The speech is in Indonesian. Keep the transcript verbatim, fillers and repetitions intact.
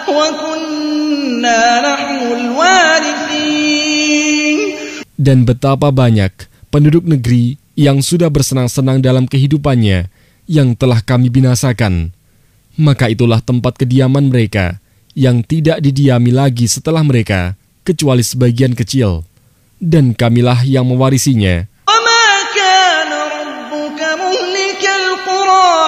وَكُنَّا نَحْنُ الْوَارِثِينَ. Dan betapa banyak penduduk negeri yang sudah bersenang-senang dalam kehidupannya yang telah kami binasakan. Maka itulah tempat kediaman mereka yang tidak didiami lagi setelah mereka, kecuali sebagian kecil. Dan kamilah yang mewarisinya